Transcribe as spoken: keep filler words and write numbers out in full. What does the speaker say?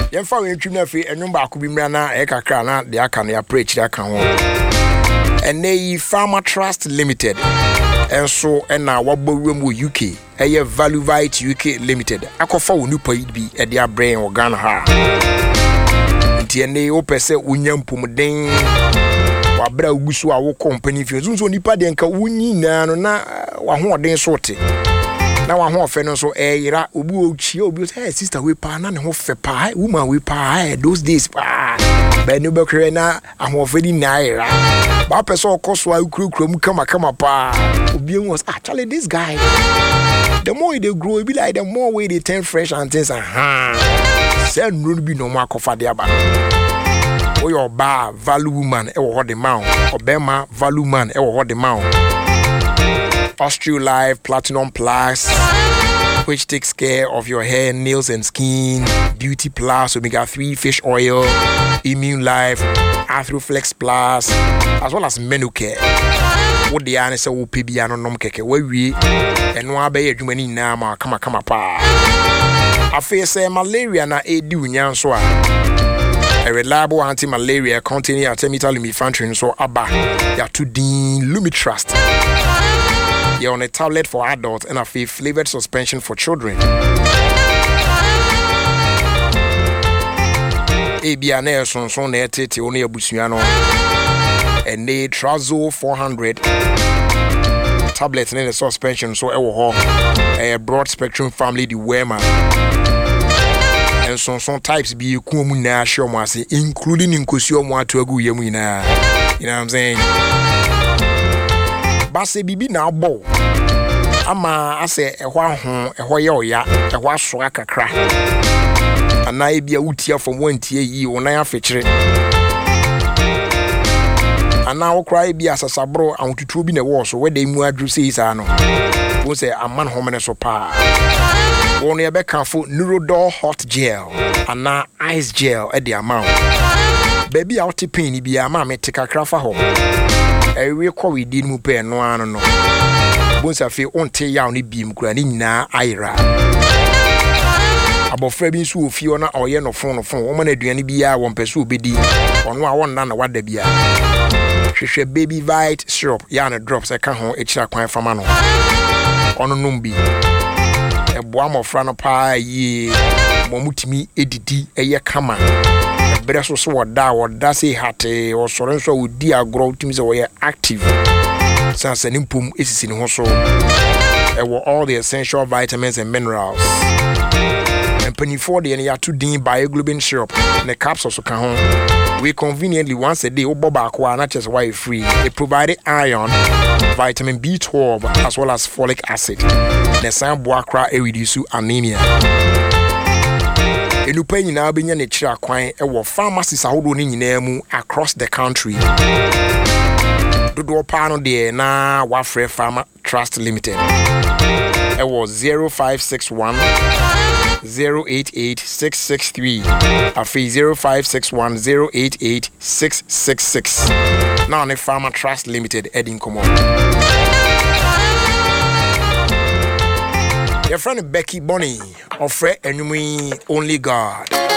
Yemfa we ntwim na fe enwom ba ko bi mra na e kakra na de aka na ya preach de aka ho. Ene Farmer Trust Limited. Enso ena wabowem wo U K. Eye Valuvite U K Limited. Akofa wo nupa yi bi e de abrɛn wo Ghana ha. Nti ene wo pese unyampomden wabra ugusu a wo company fi nso nipa de nka wunyina no na wa hoɔden so te. Na wa ho ofe no so eh yira obi ochi obi say sister we pa na ne ho fe pa woman we pa those days pa ba no be kre na ahofe di na yira ba person okoso a kurukuru mu kama kama pa obi was actually this guy the more they grow it be like the more way they turn fresh and things aha say no be no more kofa de aba o your ba value woman e wo ho de ma obema value man e wo ho de ma Austral Life Platinum Plus, which takes care of your hair, nails, and skin. Beauty Plus, Omega three Fish Oil, Immune Life, Arthroflex Plus, as well as Menu Care. What the answer will be beyond nom keke where we and no abe adwumani na ma kama kama pa. Afi say malaria na edu nyanso a. A reliable anti-malaria containing artemether lumefantrine so aba ya to din Lumitrust. You're on a tablet for adults and a flavored suspension for children. A B N A son son nete only a busiano and a Trazo four hundred tablets and a suspension so a broad spectrum family the Wema and son son types be kumuna shomasi including in Kosio to agu yamina. You know what I'm saying? Base bibi na bo ama ase ehwa ho ehwo ye oya ehwa so akakra ana e bia utia from wantie yi wonan afekire ana wo kra e bia sasabro antutuo bi na wo so weda mu adru sei sa no wo se aman homene so pa won ye be kafo Neurodol hot gel ana ice gel e de amount baby a otipin ni bia ma me tekakra fa ho ewe kwa we din mu pe no ano no bonsa fe onte yaw ne biem kura ni nyina ayra abofra bi nso ofi ona oye no fon no fon wo ma na aduane bia won pese obedi ono a won na na wada bia hwehwe baby vite syrup ya na drops e ka ho ekira kwan fama no ono nom bi e boa mofra no pa yi mo mutimi edidi eye kama better so so da woda say hate o soro nso odi agro timi say we active sense ni mpum esisi ni ho so e wo all the essential vitamins and minerals and penny for the ya to din bioglobin syrup the capsules so kan ho we conveniently once a day o boba akwa na chese why free it provided iron vitamin B twelve as well as folic acid the san bo akra e reduce anemia. Enupa nyina benya ne kira kwan e wo pharmacies ahodo ni nyina mu across the country. Dodo pa no de na Wafre Farmer Trust Limited. E wo zero five six one zero eight eight six six three afi zero five six one zero eight eight six six six. Now ne Farmer Trust Limited Edin Komo. Your friend Becky Bonnie of Fred and Only God.